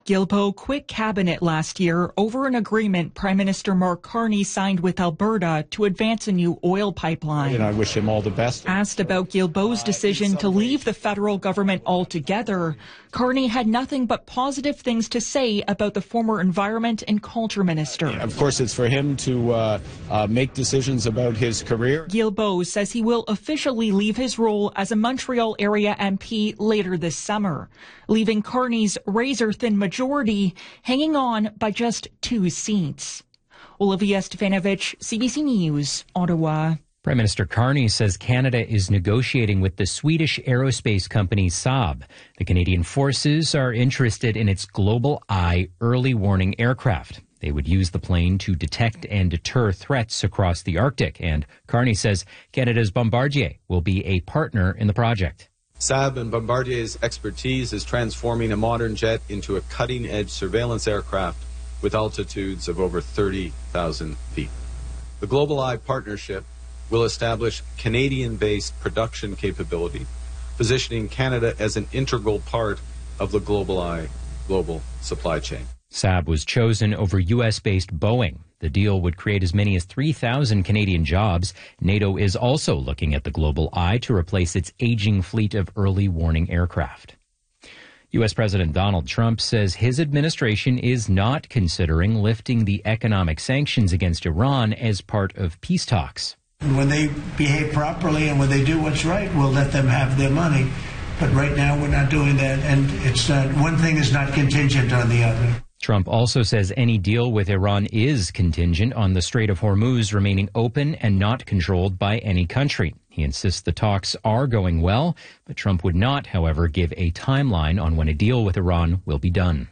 Guilbeault quit cabinet last year over an agreement Prime Minister Mark Carney signed with Alberta to advance a new oil pipeline. And I wish him all the best. Asked about Guilbeault's decision to leave the federal government altogether, Carney had nothing but positive things to say about the former Environment and Culture Minister. Of course, it's for him to make decisions about his career. Guilbeault says he will officially leave his role as a Montreal area MP later this summer, leaving Carney's razor-thin majority hanging on by just 2 seats. Olivia Stefanovich, CBC News, Ottawa. Prime Minister Carney says Canada is negotiating with the Swedish aerospace company Saab. The Canadian Forces are interested in its Global Eye early warning aircraft. They would use the plane to detect and deter threats across the Arctic. And Carney says Canada's Bombardier will be a partner in the project. Saab and Bombardier's expertise is transforming a modern jet into a cutting-edge surveillance aircraft with altitudes of over 30,000 feet. The Global Eye partnership will establish Canadian-based production capability, positioning Canada as an integral part of the Global Eye global supply chain. Saab was chosen over U.S.-based Boeing. The deal would create as many as 3,000 Canadian jobs. NATO is also looking at the Global Eye to replace its aging fleet of early warning aircraft. U.S. President Donald Trump says his administration is not considering lifting the economic sanctions against Iran as part of peace talks. When they behave properly and when they do what's right, we'll let them have their money. But right now we're not doing that, and it's one thing is not contingent on the other. Trump also says any deal with Iran is contingent on the Strait of Hormuz remaining open and not controlled by any country. He insists the talks are going well, but Trump would not, however, give a timeline on when a deal with Iran will be done.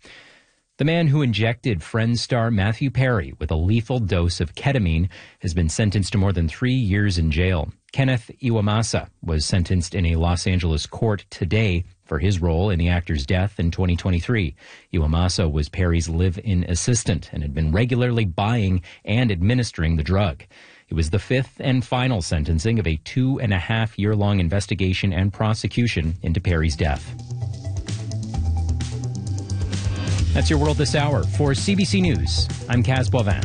The man who injected Friends star Matthew Perry with a lethal dose of ketamine has been sentenced to more than 3 years in jail. Kenneth Iwamasa was sentenced in a Los Angeles court today for his role in the actor's death in 2023. Iwamasa was Perry's live-in assistant and had been regularly buying and administering the drug. It was the 5th and final sentencing of a 2.5-year-long investigation and prosecution into Perry's death. That's your world this hour. For CBC News, I'm Kaz Boivin.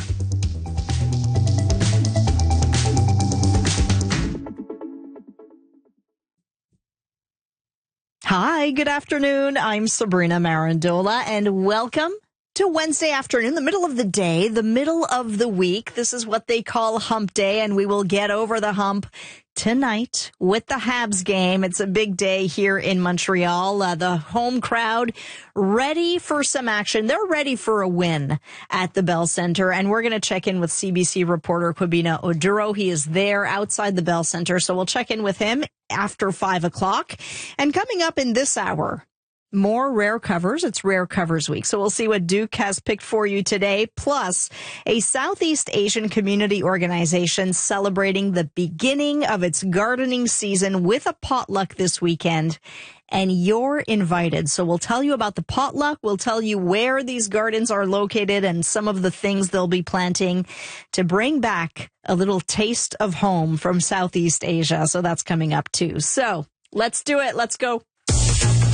Hi, good afternoon. I'm Sabrina Marandola, and welcome to Wednesday afternoon, the middle of the day, the middle of the week. This is what they call Hump Day, and we will get over the hump tonight with the Habs game. It's a big day here in Montreal. The home crowd ready for some action. They're ready for a win at the Bell Centre, and we're going to check in with CBC reporter Kwabena Oduro. He is there outside the Bell Centre, so we'll check in with him after 5 o'clock. And coming up in this hour, more rare covers. It's Rare Covers Week. So we'll see what Duke has picked for you today. Plus, a Southeast Asian community organization celebrating the beginning of its gardening season with a potluck this weekend. And you're invited. So we'll tell you about the potluck. We'll tell you where these gardens are located and some of the things they'll be planting to bring back a little taste of home from Southeast Asia. So that's coming up too. So let's do it. Let's go.